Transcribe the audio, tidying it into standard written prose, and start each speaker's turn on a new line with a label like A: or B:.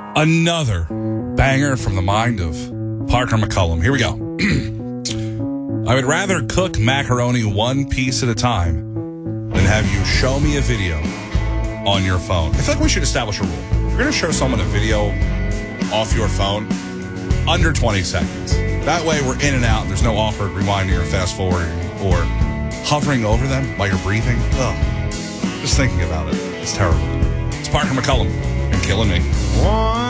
A: Another banger from the mind of Parker McCullum. Here we go. I would rather cook macaroni one piece at a time than have you show me a video on your phone. I feel like we should establish a rule. If you're going to show someone a video off your phone, under 20 seconds. That way we're in and out. There's no awkward rewinding or fast forwarding or hovering over them while you're breathing. Ugh. Just thinking about it. It's terrible. It's Parker McCullum and killing me.